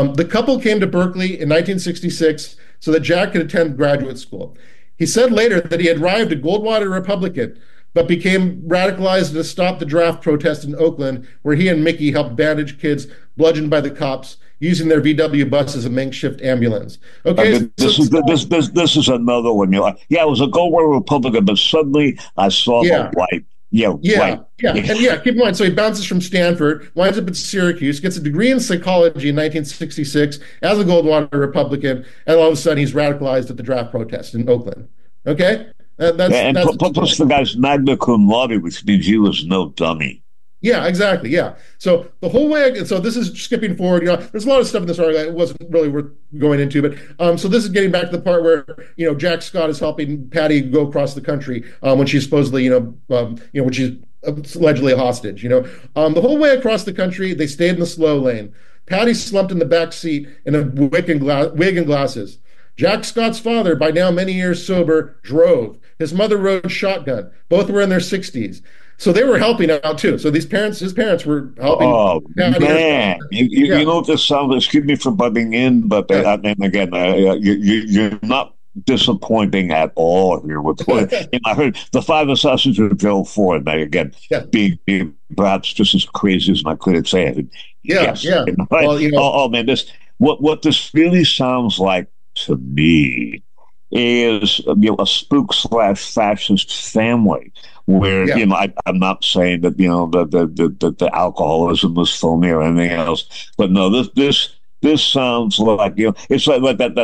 The couple came to Berkeley in 1966 so that Jack could attend graduate school. He said later that he had arrived a Goldwater Republican, but became radicalized to stop the draft protest in Oakland, where he and Mickey helped bandage kids bludgeoned by the cops using their VW bus as a makeshift ambulance. Okay, this is another one. You know, yeah, I was a Goldwater Republican, but suddenly I saw the light. Keep in mind. So he bounces from Stanford, winds up at Syracuse, gets a degree in psychology in 1966 as a Goldwater Republican, and all of a sudden he's radicalized at the draft protest in Oakland. Okay, plus the guy's magna cum laude, which means he was no dummy. Yeah, exactly. Yeah. So the whole way, so this is skipping forward. You know, there's a lot of stuff in this article that it wasn't really worth going into, but so this is getting back to the part where Jack Scott is helping Patty go across the country when she's supposedly when she's allegedly a hostage. The whole way across the country they stayed in the slow lane. Patty slumped in the back seat in a wig and glasses. Jack Scott's father, by now many years sober, drove. His mother rode shotgun. Both were in their 60s. So they were helping out too. So his parents were helping. Oh man, you know what this sounds? Excuse me for butting in, but and again, you're not disappointing at all here. With I heard the Five Assassins of Joe Ford. Again, being perhaps just as crazy as my critics say it. Yeah. Well, oh man, what this really sounds like to me is a spook/fascist family. Where I'm not saying that the alcoholism was phony or anything else, but no, this sounds like it's like that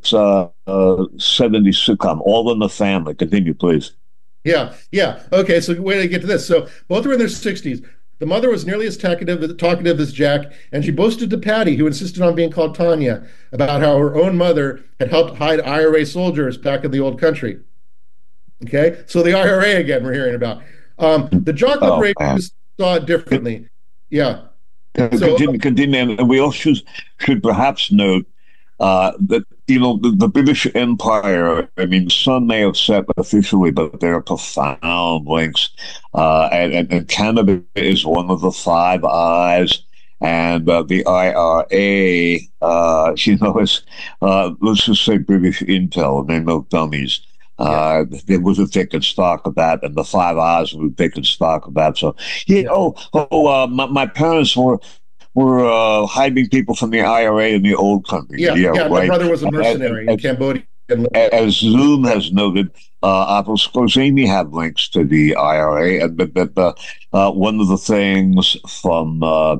70s sitcom, All in the Family. Continue, please. Yeah. Okay, so wait to get to this. So both were in their 60s. The mother was nearly as talkative as Jack, and she boasted to Patty, who insisted on being called Tanya, about how her own mother had helped hide IRA soldiers back in the old country. Okay, so the IRA again we're hearing about. The Jock Liberators saw it differently. Yeah. Continue. And we also should perhaps note that the British Empire. I mean, some may have said officially, but there are profound links. And Canada is one of the Five Eyes. And the IRA, is let's just say British Intel. They're no dummies. There was a taken stock of that, and the Five Eyes were taken stock of that. So, my parents were hiding people from the IRA in the old country. Right? My brother was a mercenary in Cambodia. As Zoom has noted, Apple Scorsese had links to the IRA, and but one of the things from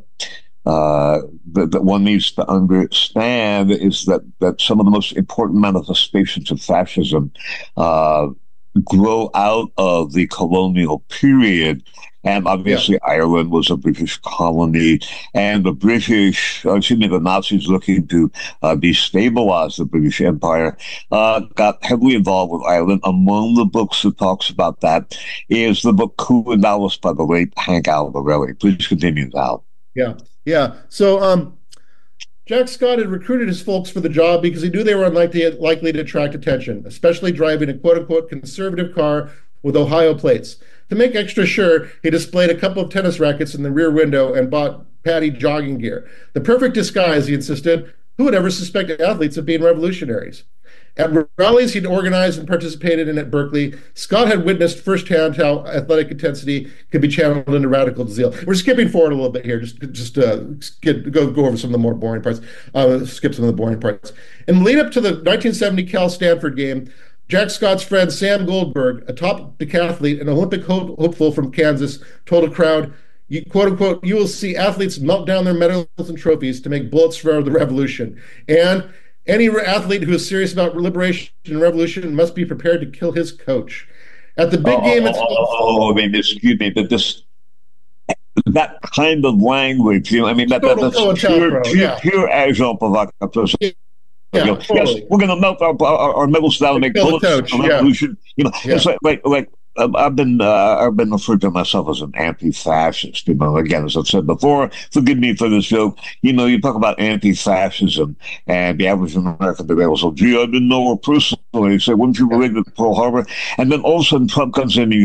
that one needs to understand is that some of the most important manifestations of fascism grow out of the colonial period. And obviously, Ireland was a British colony, and the Nazis looking to destabilize the British Empire, got heavily involved with Ireland. Among the books that talks about that is the book Coup and Malice by the late Hank Albarelli. Please continue, Val. Yeah. So Jack Scott had recruited his folks for the job because he knew they were likely to attract attention, especially driving a quote-unquote conservative car with Ohio plates. To make extra sure, he displayed a couple of tennis rackets in the rear window and bought Patty jogging gear. The perfect disguise, he insisted. Who would ever suspect athletes of being revolutionaries? At rallies he'd organized and participated in at Berkeley, Scott had witnessed firsthand how athletic intensity could be channeled into radical zeal. We're skipping forward a little bit here, just go over some of the more boring parts. Skip some of the boring parts. In the lead up to the 1970 Cal Stanford game, Jack Scott's friend Sam Goldberg, a top decathlete and Olympic hopeful from Kansas, told a crowd, quote unquote, "You will see athletes melt down their medals and trophies to make bullets for the revolution. And any athlete who is serious about liberation and revolution must be prepared to kill his coach." At the big game itself. Excuse me, but that kind of language, that's pure agent provocateur. Yes, we're going to melt our medals down and make bullets for revolution. It's like I've been referred to myself as an anti-fascist. Again, as I've said before, forgive me for this joke. You talk about anti-fascism, and the average American today will say, "Gee, I didn't know her personally." You say, "Wouldn't you relate to Pearl Harbor?" And then all of a sudden, Trump comes in, and you've got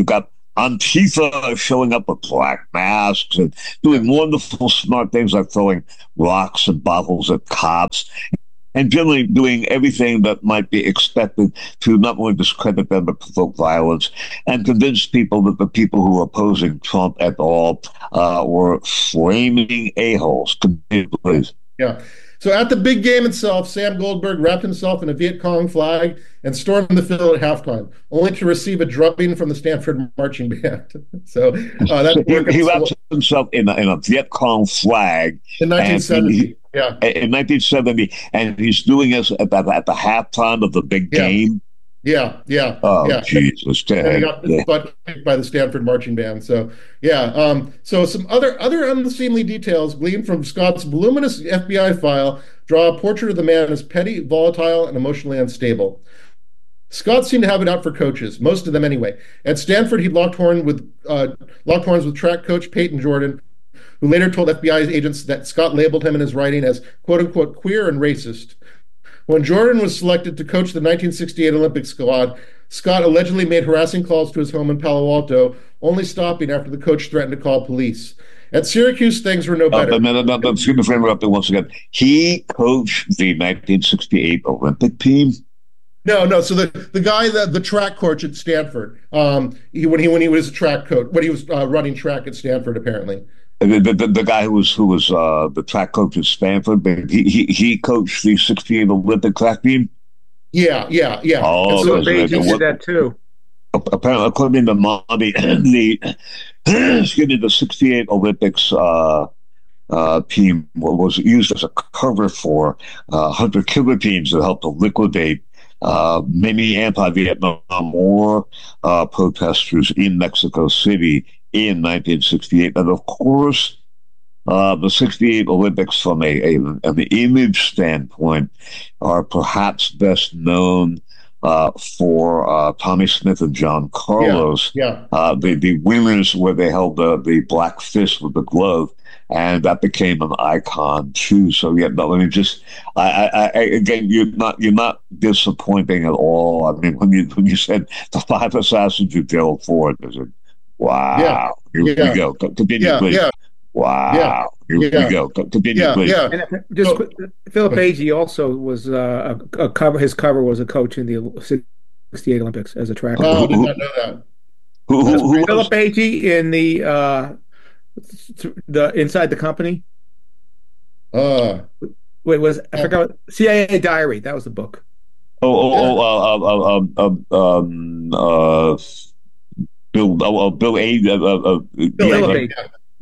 Antifa showing up with black masks and doing wonderful, smart things like throwing rocks and bottles at cops and generally doing everything that might be expected to not only discredit them but provoke violence and convince people that the people who are opposing Trump at all were flaming a-holes. Continue, please. Yeah. So at the big game itself, Sam Goldberg wrapped himself in a Viet Cong flag and stormed the field at halftime, only to receive a drubbing from the Stanford marching band. So he wrapped himself in a Viet Cong flag in 1970. Yeah, in 1970, and he's doing this at the halftime of the big game. Yeah. Oh, Jesus! And he got his butt kicked by the Stanford marching band. So yeah. So some other unseemly details gleaned from Scott's voluminous FBI file draw a portrait of the man as petty, volatile, and emotionally unstable. Scott seemed to have it out for coaches, most of them anyway. At Stanford, he locked horns with track coach Peyton Jordan, who later told FBI agents that Scott labeled him in his writing as "quote unquote" queer and racist. When Jordan was selected to coach the 1968 Olympic squad, Scott allegedly made harassing calls to his home in Palo Alto, only stopping after the coach threatened to call police. At Syracuse, things were no better. Excuse me for interrupting once again. He coached the 1968 Olympic team. No. So the guy, the track coach at Stanford, when he was a track coach, when he was running track at Stanford, apparently. The guy who was the track coach at Stanford, but he coached the '68 Olympic track team. Yeah. Oh, so he did that too. Apparently, according to Monty, the '68 Olympics team was used as a cover for hunter killer teams that helped to liquidate many anti-Vietnam War protesters in Mexico City in 1968. And of course, the '68 Olympics from an image standpoint are perhaps best known for Tommy Smith and John Carlos. The winners where they held the black fist with the glove. And that became an icon too. So yeah, no, I mean, again, you're not disappointing at all. I mean, when you said the 5 assassins who killed Ford, I said, wow, here we go. Continue, please. Wow, here we go. Continue, please. And just Philip Agee also was a cover. His cover was a coach in the '68 Olympics as a track. Oh, I did not know that. Who Philip Agee in the Inside the Company. I forgot. CIA Diary. That was the book. Bill Agee.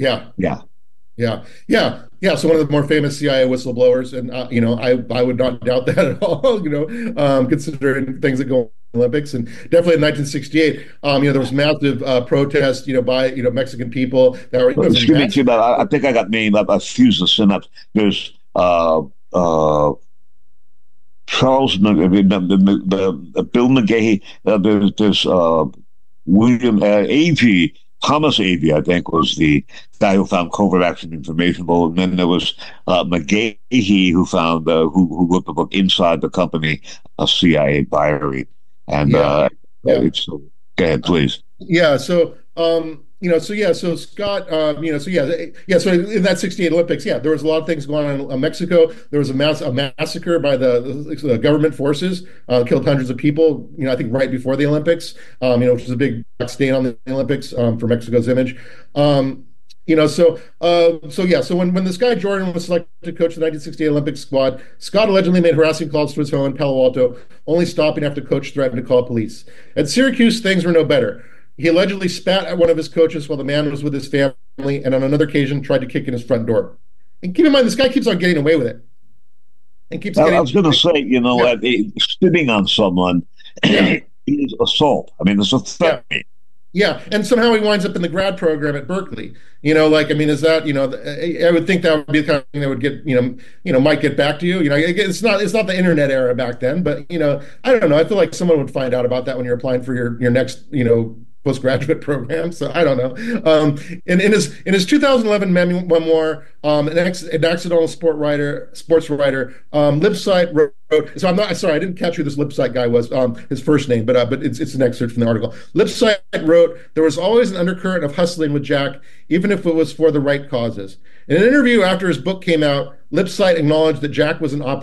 Yeah. So one of the more famous CIA whistleblowers, and I would not doubt that at all. Considering things that go on in the Olympics, and definitely in 1968, there was massive protest, by Mexican people that were. Excuse me, Jim, I think I got named. I fused the synapse. There's Charles, Bill McGahey. There's William Agee. Thomas Agee, I think, was the guy who found covert action information. And then there was McGahey, who found who wrote the book Inside the Company, a CIA diary. And go ahead, please. So Scott, so in that '68 Olympics, there was a lot of things going on in Mexico. There was a massacre by the government forces, killed hundreds of people. I think right before the Olympics, which is a big stain on the Olympics for Mexico's image. So when this guy Jordan was selected to coach the 1968 Olympic squad, Scott allegedly made harassing calls to his home in Palo Alto, only stopping after coach threatened to call police. At Syracuse, things were no better. He allegedly spat at one of his coaches while the man was with his family, and on another occasion tried to kick in his front door. And keep in mind, this guy keeps on getting away with it. And I was going to say, spitting on someone is assault. I mean, it's a felony. Yeah, and somehow he winds up in the grad program at Berkeley. Is that, I would think that would be the kind of thing that would get, might get back to you. It's not the internet era back then, but, I don't know. I feel like someone would find out about that when you're applying for your next, postgraduate program, so I don't know. In his 2011 memoir, an accidental sports writer, Lipsyte wrote. So I'm not sorry, I didn't catch who this Lipsyte guy was. His first name, but it's an excerpt from the article. Lipsyte wrote, "There was always an undercurrent of hustling with Jack, even if it was for the right causes." In an interview after his book came out, Lipsyte acknowledged that Jack was an